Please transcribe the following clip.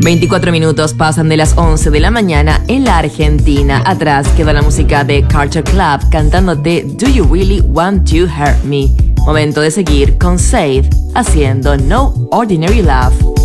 24 minutos pasan de las 11 de la mañana en la Argentina. Atrás queda la música de Culture Club cantándote Do You Really Want to Hurt Me. Momento de seguir con Said haciendo No Ordinary Love.